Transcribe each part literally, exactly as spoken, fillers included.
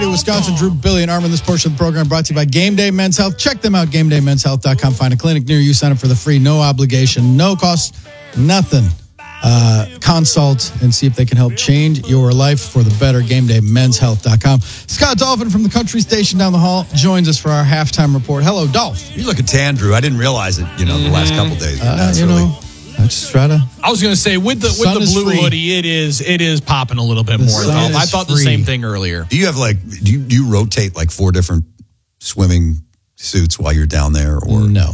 Wisconsin, Drew, Billy, and Armin. This portion of the program brought to you by Game Day Men's Health. Check them out, game day men's health dot com. Find a clinic near you. Sign up for the free, no obligation, no cost, nothing. Uh, consult and see if they can help change your life for the better. game day men's health dot com. Scott Dolphin from the country station down the hall joins us for our halftime report. Hello, Dolph. You look at tan, Drew. I didn't realize it, you know, the last couple days. Uh, That's you really... know, I just try to... I was going to say, with the Sun with the is blue free. hoodie, it is it is popping a little bit The more. sun Dolph. I is thought the free. same thing earlier. Do you have like, do you, do you rotate like four different swimming suits while you're down there? Or No.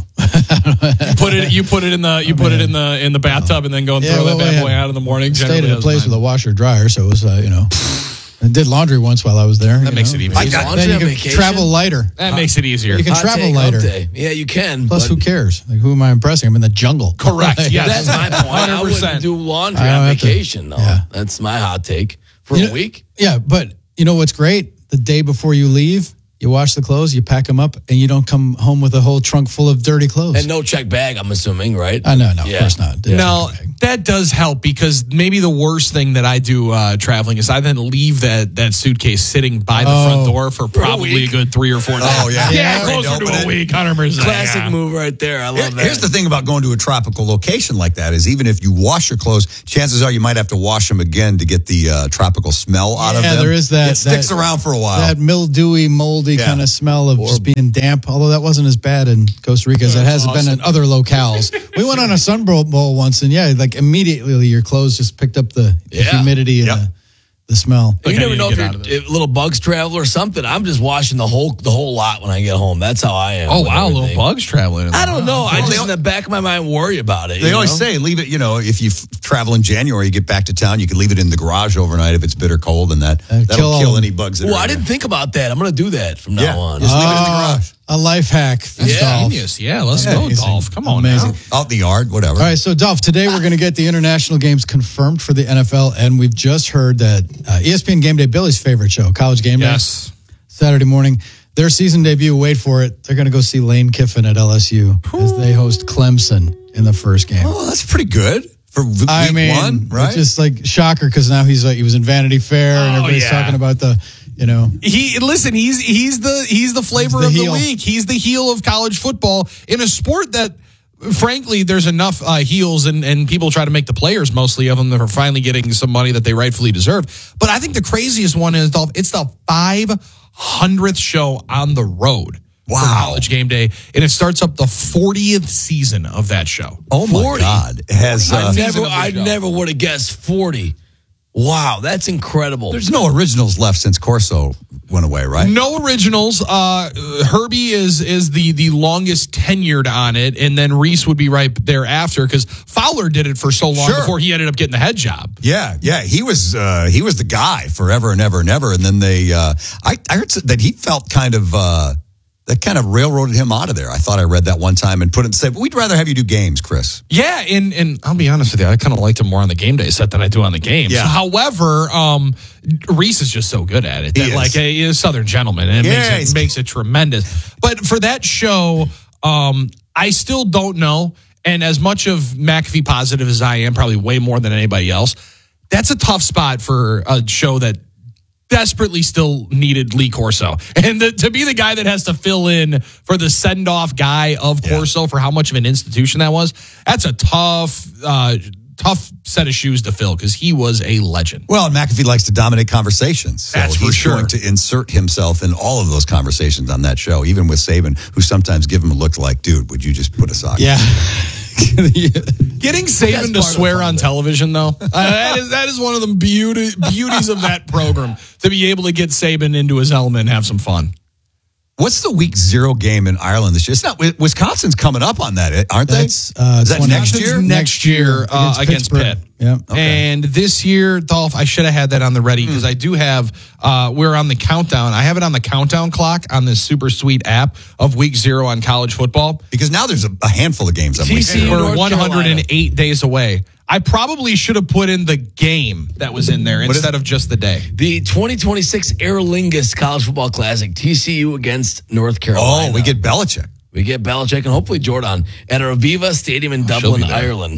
You put it you put it in the you put it in the in the bathtub and then go and Yeah, throw well, that bad yeah. boy out in the morning. Stayed Generally, at a that's place mine. with a washer dryer, so it was, uh, you know... I did laundry once while I was there. That you makes know. it even I easier. got- Laundry Then you on can vacation? travel lighter. That makes it easier. You can Hot travel take, lighter. okay. Yeah, you can. Plus, but who cares? Like, who am I impressing? I'm in the jungle. Correct. Like, Yes. That's my point. I one hundred percent. wouldn't do laundry I don't on have to- vacation, though. yeah. That's my hot take. For You a know- week? Yeah, but you know what's great? The day before you leave, you wash the clothes, you pack them up, and you don't come home with a whole trunk full of dirty clothes. And no check bag, I'm assuming, right? I know, no, Yeah. of course not. Didn't No, check bag. that does help because maybe the worst thing that I do uh, traveling is I then leave that that suitcase sitting by the Oh. front door for probably a, week. good three or four days. Oh, yeah. yeah, Yeah. closer Open to it. a week, one hundred percent. Classic yeah. move right there. I love Here- that. Here's the thing about going to a tropical location like that is even if you wash your clothes, chances are you might have to wash them again to get the uh, tropical smell out of Yeah, them. there is that- It sticks that- around for a while. That mildewy, moldy Yeah. kind of smell of just being damp, although that wasn't as bad in Costa Rica as it has been in other locales. We went on a Sun Bowl bowl once, and yeah, like immediately your clothes just picked up the, the Yeah. humidity and Yep. the, the smell. Like, you I never need to know if get you're out of it. if little bugs travel or something. I'm just washing the whole the whole lot when I get home. That's how I am. Oh, with wow, everything. little bugs traveling. I don't know. I Well, just they- in the back of my mind worry about it. They you always know? say, leave it, you know, if you f- travel in January, you get back to town, you can leave it in the garage overnight if it's bitter cold, and that, Uh, that'll kill kill, all- any bugs that Well, are I in didn't think about that. I'm going to do that from Yeah. now on. Just leave it in the Ah, garage. A life hack. Yeah. Dolph. Genius. Yeah, let's Yeah, go, amazing. Dolph. Come on Amazing. now. there. Out in the yard, whatever. All right, so Dolph, today we're going to get the international games confirmed for the N F L, and we've just heard that uh, E S P N Game Day, Billy's favorite show, College Game Day, Yes. Saturday morning, their season debut, wait for it, they're going to go see Lane Kiffin at L S U as they host Clemson in the first game. Oh, that's pretty good for v- week I mean, one, right? it's just like shocker because now he's like, he was in Vanity Fair and Oh, everybody's yeah. talking about the, you know, He listen. He's he's the he's the flavor He's the of heel. the week. He's the heel of college football in a sport that, frankly, there's enough uh, heels and and people try to make the players mostly of them that are finally getting some money that they rightfully deserve. But I think the craziest one is Dolph. It's the five hundredth show on the road. For Wow. College Game Day, and it starts up the fortieth season of that show. oh my forty. God. Has, I uh, never, season of the I show. never would have guessed forty. Wow, that's incredible. there's no originals left since Corso went away, right? No originals. Uh, Herbie is is the the longest tenured on it, and then Reese would be right thereafter because Fowler did it for so long Sure. before he ended up getting the head job. Yeah, yeah, he was uh, he was the guy forever and ever and ever, and then they, uh, I, I heard that he felt kind of uh, that kind of railroaded him out of there. I thought I read that one time and put it and said, we'd rather have you do games, Chris. Yeah, and and I'll be honest with you, I kind of liked him more on the game day set than I do on the games. Yeah. However, um, Reese is just so good at it. He That, is. like a, a Southern gentleman, and it Yeah, makes he's- it makes it tremendous. But for that show, um, I still don't know. And as much of McAfee positive as I am, probably way more than anybody else, that's a tough spot for a show that desperately still needed Lee Corso. And the, to be the guy that has to fill in for the send-off guy of Corso for how much of an institution that was, that's a tough, uh, tough set of shoes to fill because he was a legend. Well, and McAfee likes to dominate conversations. So That's for he's sure. going to insert himself in all of those conversations on that show, even with Saban, who sometimes give him a look like, dude, would you just put a sock? yeah. Getting Saban That's to part of swear the fun on of it. television, though, uh, that is that is one of the beauty, beauties of that program, to be able to get Saban into his element and have some fun. What's the week zero game in Ireland this year? It's not Wisconsin's coming up on that, aren't they? That's, uh, Is that twenty next It's year? Next year uh, against Pittsburgh. Pitt. Yeah. And this year, Dolph, I should have had that on the ready because I do have, uh, we're on the countdown. I have it on the countdown clock on this super sweet app of week zero on college football. Because now there's a, a handful of games on week T C U zero. We're North one hundred eight Carolina. days away. I probably should have put in the game that was in there What is- instead of just the day. The twenty twenty-six Aer Lingus College Football Classic, T C U against North Carolina. Oh, we get Belichick. We get Belichick and hopefully Jordan at our Aviva Stadium in she'll Dublin, be there. Ireland.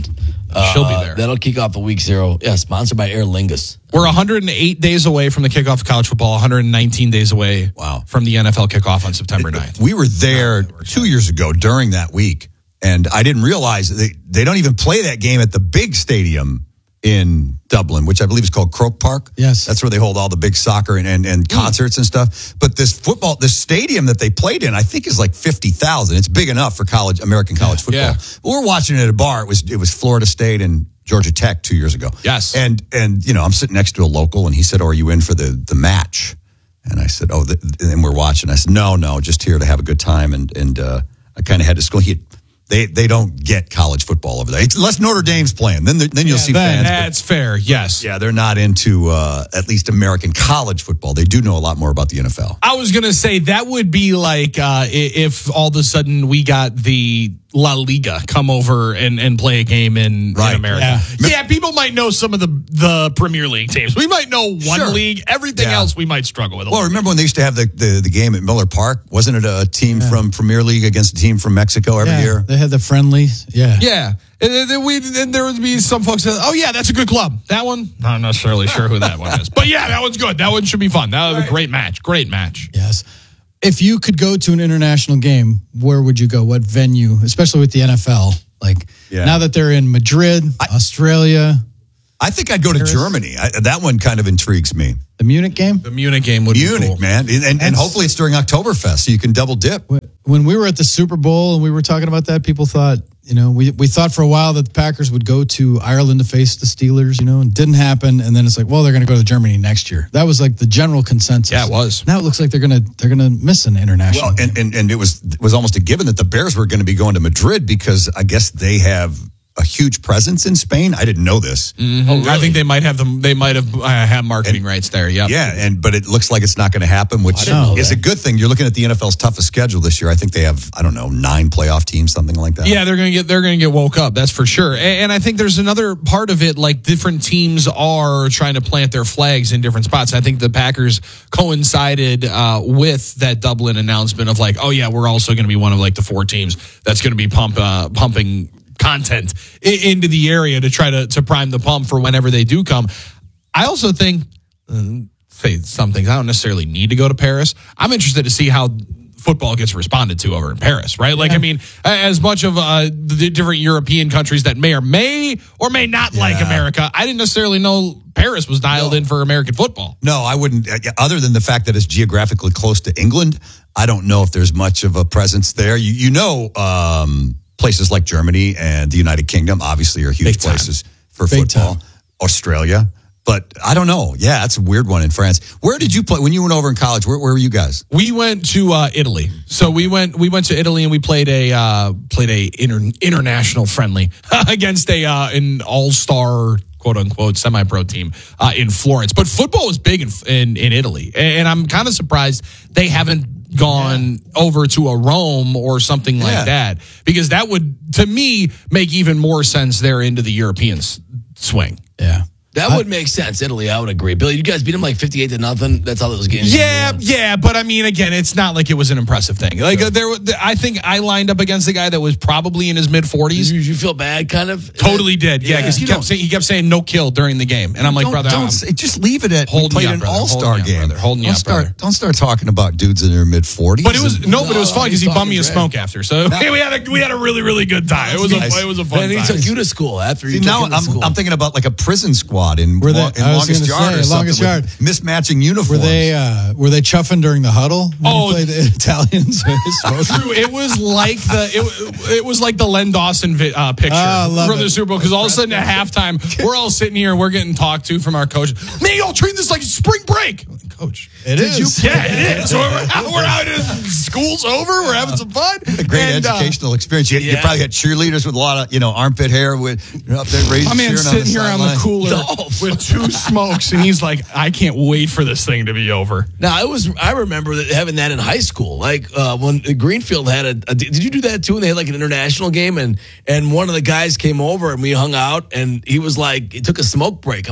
She'll be there. That'll kick off the week zero. Yeah, sponsored by Aer Lingus. We're one hundred eight days away from the kickoff of college football, one hundred nineteen days away Wow. from the N F L kickoff on September ninth. We were there two years ago during that week, and I didn't realize they, they don't even play that game at the big stadium in Dublin, which I believe is called Croke Park. Yes. That's where they hold all the big soccer and, and, and concerts and stuff. But this football, the stadium that they played in, I think is like fifty thousand. It's big enough for college, American college football. Yeah. But we're watching it at a bar. It was, it was Florida State and Georgia Tech two years ago. Yes. And, and, you know, I'm sitting next to a local and he said, oh, are you in for the, the match? And I said, oh, the, and we're watching. I said, no, no, just here to have a good time. And, and, uh, I kind of had to school. He, They they don't get college football over there. It's, unless Notre Dame's playing, then then you'll Yeah, see then- fans. but- That's fair, yes. yeah, they're not into uh, at least American college football. They do know a lot more about the N F L. I was going to say that would be like uh, i- if all of a sudden we got the La Liga come over and, and play a game in, Right. in America. Yeah. Yeah. people might know some of the, the Premier League teams. We might know one Sure. league. Everything Yeah. else we might struggle with. a Well, little remember when they used to have the, the, the game at Miller Park? Wasn't it a team from Premier League against a team from Mexico every Yeah, year? they had the friendlies. Yeah. Yeah. And then we and there would be some folks that, oh, yeah, that's a good club. That one, not necessarily sure who that one is. But yeah, that one's good. That one should be fun. That was a great match. Great match. Yes. If you could go to an international game, where would you go? What venue, especially with the N F L? Like Yeah. now that they're in Madrid, Australia, I think I'd go to Paris. Germany. I, that one kind of intrigues me. the Munich game. The Munich game would be Munich, cool. man. And, and, and That's- hopefully it's during Oktoberfest so you can double dip. When we were at the Super Bowl and we were talking about that, people thought, you know, we, we thought for a while that the Packers would go to Ireland to face the Steelers, you know, and didn't happen. And then it's like, well, they're going to go to Germany next year. That was like the general consensus. Yeah, it was. Now it looks like they're going to they're going to miss an international. Well, game. and, and, and it was it was almost a given that the Bears were going to be going to Madrid because I guess they have a huge presence in Spain. I didn't know this. Mhm. I think they might have them. They might have uh, have marketing rights there. Yep. Yeah, and but it looks like it's not going to happen, which didn't know is that. a good thing. You're looking at the N F L's toughest schedule this year. I think they have I don't know nine playoff teams, something like that. Yeah, they're gonna get they're gonna get woke up. That's for sure. And, and I think there's another part of it. Like different teams are trying to plant their flags in different spots. I think the Packers coincided uh, with that Dublin announcement of like, oh yeah, we're also going to be one of like the four teams that's going to be pump uh, pumping content i- into the area to try to to prime the pump for whenever they do come. I also think. Uh, say some things. I don't necessarily need to go to Paris. I'm interested to see how football gets responded to over in Paris, right? Like, I mean, as much of uh, the different European countries that may or may or may not like Yeah. America, I didn't necessarily know Paris was dialed No. in for American football. No, I wouldn't. uh, Other than the fact that it's geographically close to England, I don't know if there's much of a presence there. You, you know, um, places like Germany and the United Kingdom obviously are huge Big time. places for Big football. time. Australia. But I don't know. Yeah, that's a weird one in France. Where did you play when you went over in college? Where, where were you guys? We went to uh, Italy, so we went we went to Italy and we played a uh, played a inter- international friendly against a uh, an all star quote unquote semi pro team uh, in Florence. But football is big in in, in Italy, and I'm kind of surprised they haven't gone over to a Rome or something like Yeah. that, because that would to me make even more sense there into the European s- swing. yeah. That would make sense. Italy, I would agree. Billy, you guys beat them like fifty-eight to nothing. That's how those games. Yeah, won. yeah, but I mean, again, it's not like it was an impressive thing. Like uh, there, I think I lined up against a guy that was probably in his mid Did forties. you, did you feel bad, kind of? Totally did, yeah, because Yeah. he kept saying he kept saying no kill during the game, and I'm like, don't, brother, don't I'm, say- just leave it at we Holding played you up, an brother. all star Holding you up, game. brother. Holding you don't up, start, brother. don't start talking about dudes in their mid forties. but it was no, but it was No, fun because he he's bummed me a talking smoke after, so we had a we had a really really good time. It was a Nice. it was a fun And he time. took you to school after you See, took now him to I'm, school. I'm thinking about like a prison squad in, Were they- Lo- in I was longest gonna yard say, or something Longest with Yard. mismatching uniforms. Were they uh, were they chuffing during the huddle when Oh. you played the Italians? True. It was like the it, it was like the Len Dawson vi- uh, picture Ah, I love from the it. Super Bowl, because all of a sudden at halftime we're all sitting here, we're getting talked to from our coach. Man, y'all treat this like spring break, I'm like, Coach. It Did is. You? Yeah, it is. So we're, out- we're out. In, school's over. We're having some fun. a great And, uh, educational experience. You, you yeah. probably had cheerleaders with a lot of, you know, armpit hair with you know, up there raising My man's cheering sitting here on the sideline. cooler Dolph. with two smokes, and he's like, I can't wait for this thing to be over. Now, I was I remember that having that in high school. Like uh, when Greenfield had a, a. Did you do that too? And they had like an international game, and and one of the guys came over and we hung out, and he was like, he took a smoke break. I'm like,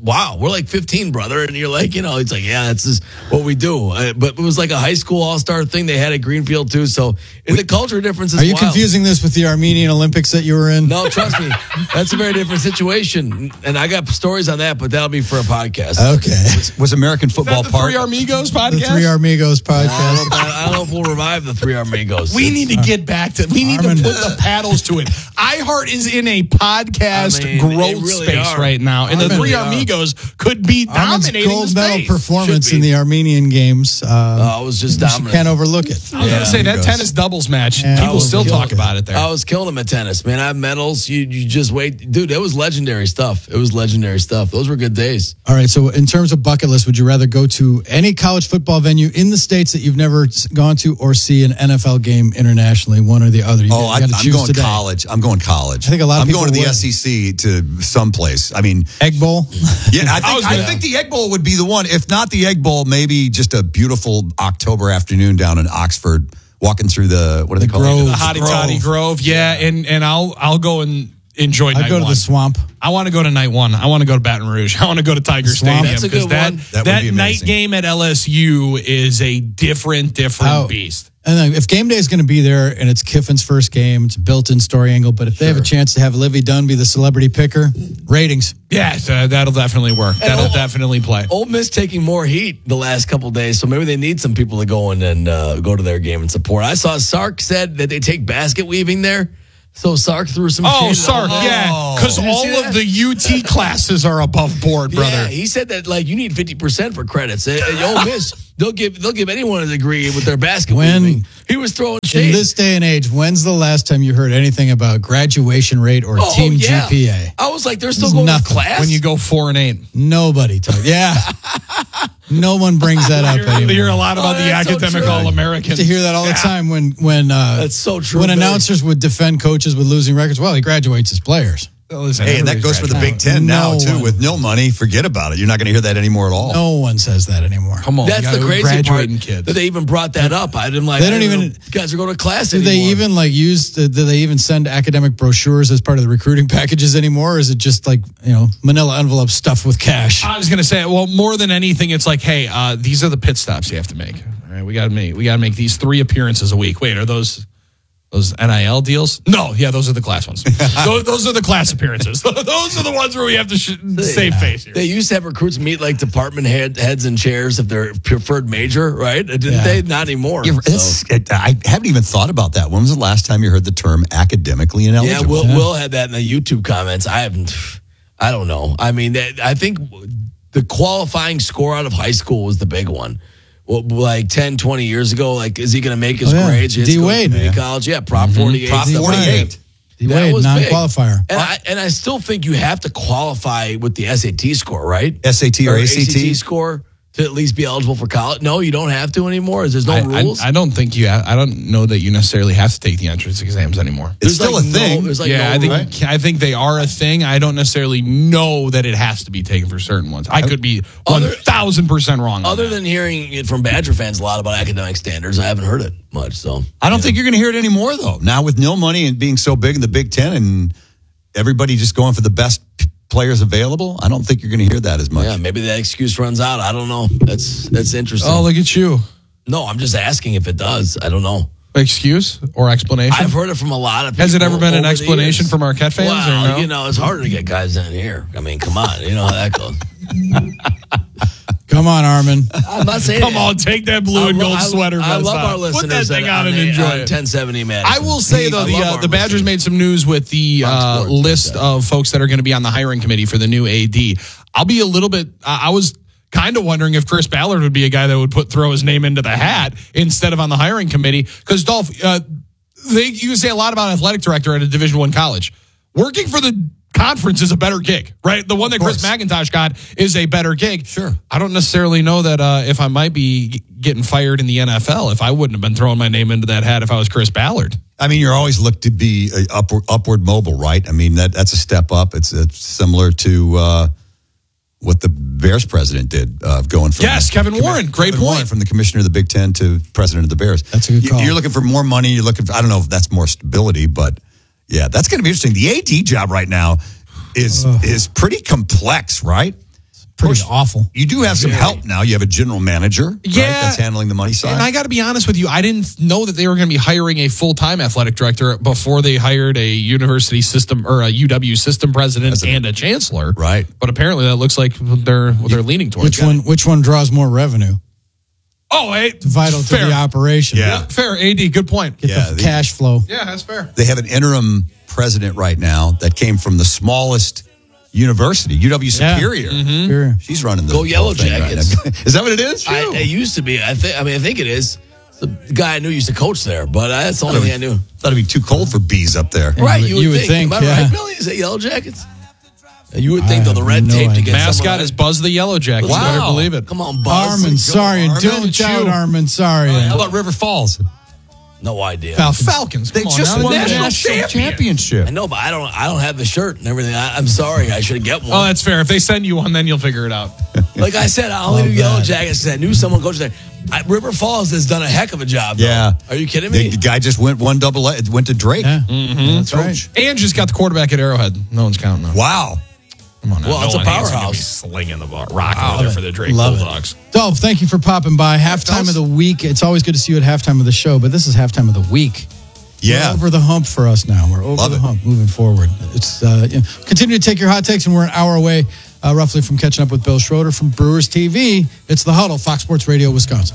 wow, we're like fifteen, brother. And you're like, you know, it's like, yeah, that's just what we do. Uh, but it was like a high school all-star thing they had at Greenfield, too. So the culture difference is Are you wild. confusing this with the Armenian Olympics that you were in? No, trust me. That's a very different situation. And I got stories on that, but that'll be for a podcast. Okay. Was American football the part? Three Amigos podcast. The Three Amigos I podcast. don't, know, I don't know if we'll revive the Three Amigos. We need to get back to. We need Armin- to put the paddles to it. iHeart is in a podcast I mean, they growth really space are. right now, and the Armin- Three They are. Amigos could be Armin's dominating gold the medal space. performance Should in be. the Armenian games. Uh, Oh, it was just you dominant. can't overlook it. I was going to say that Amigos. tennis doubles match. Yeah, people I still was talk joking. about it there. I was killing them at tennis, man. I have medals. You you just wait. Dude, it was legendary stuff. It was legendary stuff. Those were good days. All right. So, in terms of bucket list, would you rather go to any college football venue in the states that you've never s- gone to, or see an N F L game internationally? One or the other. You Oh, got- I, you gotta I'm choose going today. college. I'm going college. I think a lot of I'm people going to the would. S E C to someplace. I mean, Egg Bowl. yeah, I think was I, gonna- think the Egg Bowl would be the one. If not the Egg Bowl, maybe just a beautiful October afternoon down in Oxford, walking through the what do they The call Grove. it? the Hottie Toddy Grove, yeah, and and I'll I'll go and enjoy I'd night go to one. the swamp. I want to go to night one. I want to go to Baton Rouge. I want to go to Tiger Swamp. Stadium That's a because good that one. That that, would be night amazing. game at L S U is a different different Oh. beast. And then if game day is going to be there and it's Kiffin's first game, it's a built-in story angle. But if they have a chance to have Livy Dunn be the celebrity picker, ratings. Yeah, so that'll definitely work. That'll Ole- definitely play. Ole Miss taking more heat the last couple of days, so maybe they need some people to go in and uh, go to their game and support. I saw Sark said that they take basket weaving there, so Sark threw some. Oh, shade Sark, at- yeah, because Did you all see of that? the U T classes are above board, brother. Yeah, he said that like you need fifty percent for credits. At, at Ole Miss, they'll give they'll give anyone a degree with their basket When- weaving. He was throwing shade. In this day and age, when's the last time you heard anything about graduation rate or Oh, team yeah. G P A? I was like, they're still There's going nothing. to class. When you go four and eight, Nobody talks. Yeah. No one brings that up you anymore. hear a lot about Oh, the that's so academic true. All Americans. to hear that all the time when when uh, That's so true, when Billy. announcers would defend coaches with losing records. Well, he graduates his players. Listen, Hey, and that goes for the Big Ten now No too. one. With no money, forget about it. You're not going to hear that anymore at all. No one says that anymore. Come on, That's you the gotta crazy part graduating kids. that they even brought that up. I didn't like. They don't I didn't even- know you guys are going to class Do anymore. they even like use? Do they even send academic brochures as part of the recruiting packages anymore? Or is it just like you know Manila envelope stuffed with cash? I was gonna say, well, more than anything, it's like, hey, uh, these are the pit stops you have to make. All right, we got to make we got to make these three appearances a week. Wait, are those those N I L deals? No, yeah, those are the class ones. those, those are the class appearances. Those are the ones where we have to sh- save face here. They used to have recruits meet like department head, heads and chairs if they're preferred major, right? Didn't Yeah. they? Not anymore. You're- So- it's- it- I haven't even thought about that. When was the last time you heard the term academically yeah, ineligible? Will, Will had that in the YouTube comments. I haven't. I don't know. I mean, that- I think the qualifying score out of high school was the big one. Well, like ten, twenty years ago, like, is he going to make his Oh, yeah. grades? He has to D. go to Wade. community Yeah. college, yeah, Prop forty-eight. Prop stuff like that. forty-eight. D. That Wade, was big. non-qualifier. And I and I still think you have to qualify with the S A T score, right? S A T or A C T? score to at least be eligible for college. No, you don't have to anymore. There's no I, I, rules. I don't think you. Ha- I don't know that you necessarily have to take the entrance exams anymore. It's There's still like a thing. No, there's like yeah, no I think rule. I think they are a thing. I don't necessarily know that it has to be taken for certain ones. I could be one Other- thousand percent wrong. on Other that. than hearing it from Badger fans a lot about academic standards, I haven't heard it much. So I don't think you're going to hear it anymore, though. Now with no money and being so big in the Big Ten and everybody just going for the best p- players available, I don't think you're going to hear that as much. yeah, maybe that excuse runs out. I don't know. That's that's interesting. oh, look at you. No, I'm just asking if it does. I don't know. Excuse or explanation? I've heard it from a lot of people. Has it ever been an over the explanation years. from Marquette fans, or Well, no? you know, it's harder to get guys in here. I mean, come on. You know how that goes. Come on, Armin. I'm not saying Come it. on, take that blue I and lo- gold I- sweater. I vest love on. our listeners. Put that thing at- on and the- enjoy on it. ten seventy Madison. I will say though, I the love uh, our the Badgers listeners. made some news with the Fox uh, Sports list does of folks that are going to be on the hiring committee for the new A D. I'll be a little bit. Uh, I was kind of wondering if Chris Ballard would be a guy that would put throw his name into the hat instead of on the hiring committee, because Dolph, uh, they you can say a lot about athletic director at a Division One college. Working for the conference is a better gig, right? The one that Chris McIntosh got is a better gig. Sure. I don't necessarily know that uh, if I might be g- getting fired in the N F L, if I wouldn't have been throwing my name into that hat if I was Chris Ballard. I mean, you're always looked to be uh, upward, upward mobile, right? I mean, that that's a step up. It's, it's similar to uh, what the Bears president did, uh, going from Yes, Kevin Warren. Great Kevin point. Warren, from the commissioner of the Big Ten to president of the Bears. That's a good You- call. You're looking for more money. You're looking for, I don't know if that's more stability, but yeah, that's going to be interesting. The A D job right now is is pretty complex, right? pretty awful. You do have some help now. You have a general manager, Yeah. right, that's handling the money side. And I got to be honest with you, I didn't know that they were going to be hiring a full-time athletic director before they hired a university system or a U W system president, President. and a chancellor. Right. But apparently that looks like they're what they're leaning towards. Which one? Which one draws more revenue? Oh, hey, Vital fair. to the operation. Yeah. Fair, A D, good point. Get Yeah, the they- cash flow. Yeah, that's fair. They have an interim president right now that came from the smallest university, U W Yeah. Superior. Sure. She's running the Go Yellow whole thing right Jackets. now. Is that what it is? I, it used to be. I think. I mean, I think it is. The guy I knew used to coach there, but that's the only thing I knew. Thought it'd be too cold for bees up there. Right, you you, would- would, you would think. think, Am I yeah. right, Billy? Is it Yellow Jackets? You would think, I though, the have red no tape to idea. get Mascot someone- is Buzz the Yellow Jacket. Wow. You better believe it. Come on, Buzz. Armin, sorry, Armin. don't doubt Chew. Armin, sorry. How about River Falls? No idea. Falcons. Falcons. They come on just now. won the They're national national championship. I know, but I don't. I don't have the shirt and everything. I, I'm sorry. I should get one. Oh, that's fair. If they send you one, then you'll figure it out. Like I said, I only Love knew Yellow that. Jackets. I knew someone coached there. I, River Falls has done a heck of a job. Though. Yeah. Are you kidding The, me? the guy just went one double, A- went to Drake. Yeah, that's right. And just got the quarterback at Arrowhead. No one's counting on. Wow. Come on now. Well, no it's a one ain't gonna be powerhouse. slinging the ball, rocking over there for the Drake Love it. Bulldogs. Dolph, thank you for popping by. Halftime of the week. It's always good to see you at halftime of the show, but this is halftime of the week. Yeah. We're over the hump for us now. We're over Love the it. hump moving forward. It's uh, you know, continue to take your hot takes, and we're an hour away, uh, roughly, from catching up with Bill Schroeder from Brewers T V. It's The Huddle, Fox Sports Radio, Wisconsin.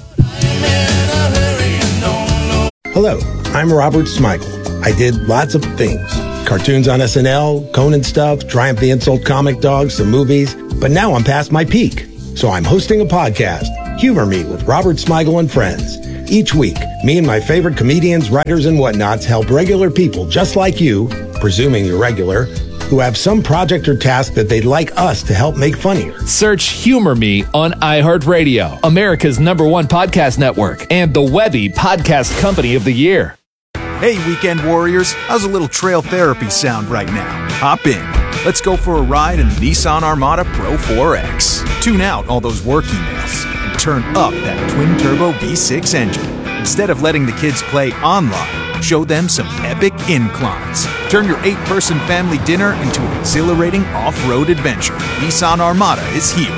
Hello, I'm Robert Smigel. I did lots of things. Cartoons on S N L, Conan stuff, Triumph the Insult comic dogs, some movies. But now I'm past my peak. So I'm hosting a podcast, Humor Me with Robert Smigel and Friends. Each week, me and my favorite comedians, writers, and whatnots help regular people just like you, presuming you're regular, who have some project or task that they'd like us to help make funnier. Search Humor Me on iHeartRadio, America's number one podcast network, and the Webby Podcast Company of the Year. Hey, weekend warriors, how's a little trail therapy sound right now? Hop in. Let's go for a ride in the Nissan Armada Pro four X. Tune out all those work emails and turn up that twin-turbo V six engine. Instead of letting the kids play online, show them some epic inclines. Turn your eight-person family dinner into an exhilarating off-road adventure. Nissan Armada is here.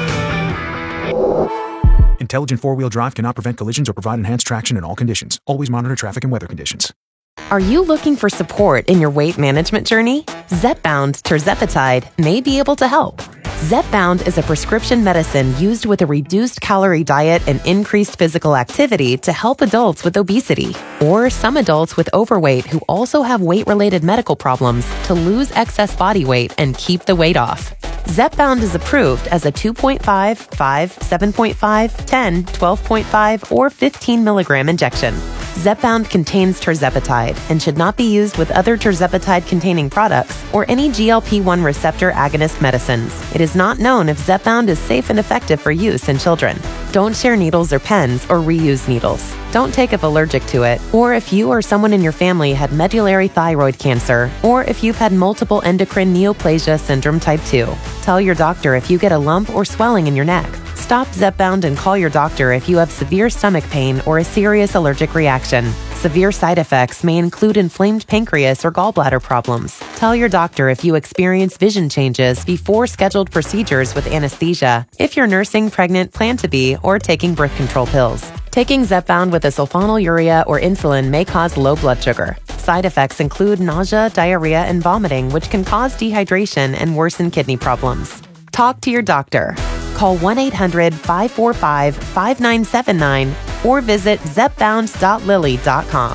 Intelligent four-wheel drive cannot prevent collisions or provide enhanced traction in all conditions. Always monitor traffic and weather conditions. Are you looking for support in your weight management journey? Zepbound tirzepatide may be able to help. Zepbound is a prescription medicine used with a reduced calorie diet and increased physical activity to help adults with obesity or some adults with overweight who also have weight-related medical problems to lose excess body weight and keep the weight off. Zepbound is approved as a two point five, five, seven point five, ten, twelve point five, or fifteen milligram injection. Zepbound contains tirzepatide and should not be used with other tirzepatide-containing products or any G L P one receptor agonist medicines. It is not known if Zepbound is safe and effective for use in children. Don't share needles or pens or reuse needles. Don't take if allergic to it, or if you or someone in your family had medullary thyroid cancer, or if you've had multiple endocrine neoplasia syndrome type two. Tell your doctor if you get a lump or swelling in your neck. Stop Zepbound and call your doctor if you have severe stomach pain or a serious allergic reaction. Severe side effects may include inflamed pancreas or gallbladder problems. Tell your doctor if you experience vision changes before scheduled procedures with anesthesia, if you're nursing, pregnant, plan to be, or taking birth control pills. Taking Zepbound with a sulfonylurea or insulin may cause low blood sugar. Side effects include nausea, diarrhea, and vomiting, which can cause dehydration and worsen kidney problems. Talk to your doctor. Call one eight hundred, five four five, five nine seven nine or visit zepbound dot lilly dot com.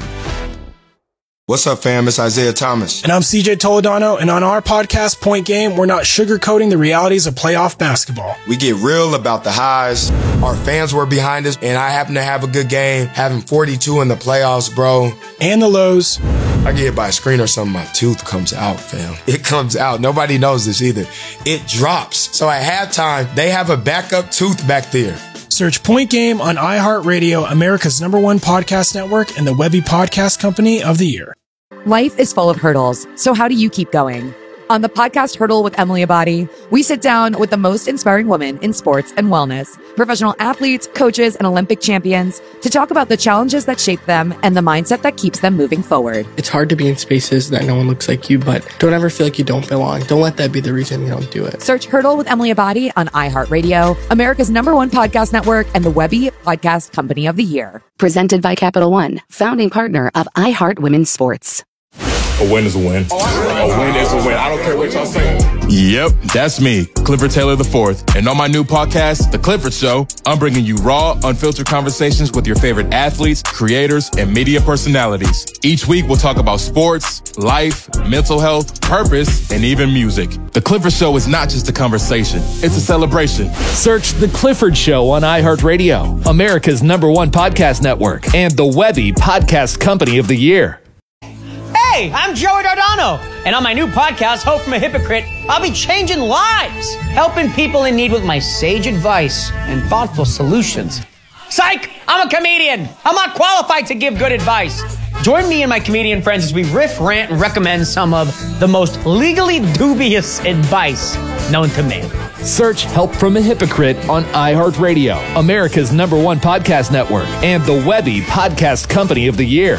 What's up, fam? It's Isaiah Thomas. And I'm C J Toledano, and on our podcast, Point Game, we're not sugarcoating the realities of playoff basketball. We get real about the highs. Our fans were behind us, and I happen to have a good game, having forty-two in the playoffs, bro. And the lows. I get hit by a screen or something, my tooth comes out, fam. It comes out. Nobody knows this either. It drops. So at halftime, they have a backup tooth back there. Search Point Game on iHeartRadio, America's number one podcast network, and the Webby Podcast Company of the Year. Life is full of hurdles, so how do you keep going? On the podcast Hurdle with Emily Abadi, we sit down with the most inspiring women in sports and wellness, professional athletes, coaches, and Olympic champions to talk about the challenges that shape them and the mindset that keeps them moving forward. It's hard to be in spaces that no one looks like you, but don't ever feel like you don't belong. Don't let that be the reason you don't do it. Search Hurdle with Emily Abadi on iHeartRadio, America's number one podcast network, and the Webby Podcast Company of the Year. Presented by Capital One, founding partner of iHeart Women's Sports. A win is a win. A win is a win. I don't care what y'all say. Yep, that's me, Clifford Taylor the fourth. And on my new podcast, The Clifford Show, I'm bringing you raw, unfiltered conversations with your favorite athletes, creators, and media personalities. Each week, we'll talk about sports, life, mental health, purpose, and even music. The Clifford Show is not just a conversation. It's a celebration. Search The Clifford Show on iHeartRadio, America's number one podcast network, and the Webby Podcast Company of the Year. Hey, I'm Joey Dardano, and on my new podcast, Hope from a Hypocrite, I'll be changing lives, helping people in need with my sage advice and thoughtful solutions. Psych! I'm a comedian. I'm not qualified to give good advice. Join me and my comedian friends as we riff, rant, and recommend some of the most legally dubious advice known to man. Search Help from a Hypocrite on iHeartRadio, America's number one podcast network, and the Webby Podcast Company of the Year.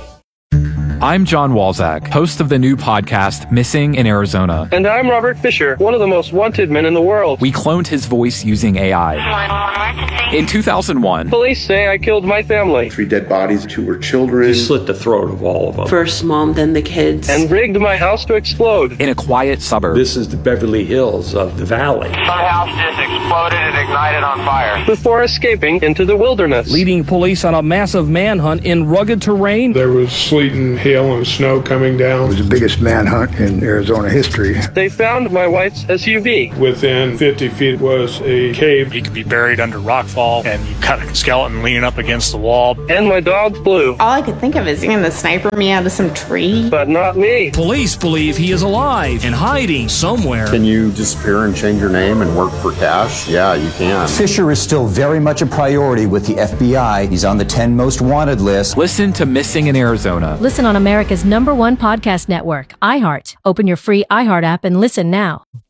I'm John Walzak, host of the new podcast, Missing in Arizona. And I'm Robert Fisher, one of the most wanted men in the world. We cloned his voice using A I. In two thousand one, police say I killed my family. Three dead bodies, two were children. You slit the throat of all of them. First mom, then the kids. And rigged my house to explode. In a quiet suburb. This is the Beverly Hills of the valley. Some house just exploded and ignited on fire. Before escaping into the wilderness. Leading police on a massive manhunt in rugged terrain. There was sleet and hail and snow coming down. It was the biggest manhunt in Arizona history. They found my wife's S U V. Within fifty feet was a cave. He could be buried under rockfall, and you cut a skeleton leaning up against the wall. And my dog Blue. All I could think of is going to sniper me out of some tree. But not me. Police believe he is alive and hiding somewhere. Can you disappear and change your name and work for cash? Yeah, you can. Fisher is still very much a priority with the F B I. He's on the ten most wanted list. Listen to Missing in Arizona. Listen on America's number one podcast network, iHeart. Open your free iHeart app and listen now.